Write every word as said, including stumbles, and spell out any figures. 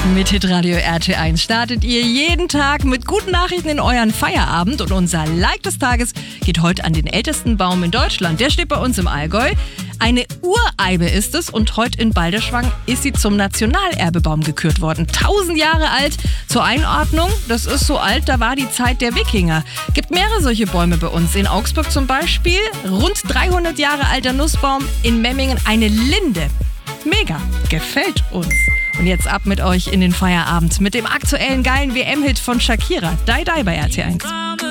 Mit Hitradio R T eins startet ihr jeden Tag mit guten Nachrichten in euren Feierabend und unser Like des Tages geht heute an den ältesten Baum in Deutschland. Der steht bei uns im Allgäu. Eine Ureibe ist es und heute in Balderschwang ist sie zum Nationalerbebaum gekürt worden. Tausend Jahre alt. Zur Einordnung, das ist so alt, da war die Zeit der Wikinger. Gibt mehrere solche Bäume bei uns. In Augsburg zum Beispiel, rund dreihundert Jahre alter Nussbaum. In Memmingen eine Linde. Mega, gefällt uns. Und jetzt ab mit euch in den Feierabend mit dem aktuellen geilen W M-Hit von Shakira. Die Die bei R T eins.